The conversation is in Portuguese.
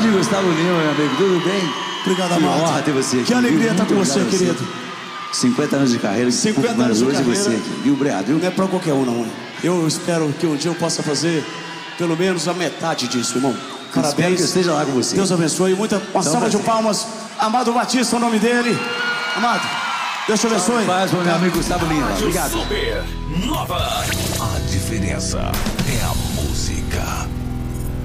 Grande Gustavo Lima, meu amigo, tudo bem? Obrigado, Amado. Que honra ter você aqui. Que alegria estar com você, obrigado querido. 50 anos de carreira, 50 anos de hoje carreira. você aqui. Viu, obrigado, viu? Não é pra qualquer um, não. Eu espero que um dia eu possa fazer pelo menos a metade disso, irmão. Espero Parabéns. que eu esteja lá com você. Deus abençoe. Uma salva de palmas. Amado Batista, o nome dele. Amado, Deus te abençoe. Paz para o meu amigo Gustavo Lima. Obrigado. Super Nova. A diferença é a música.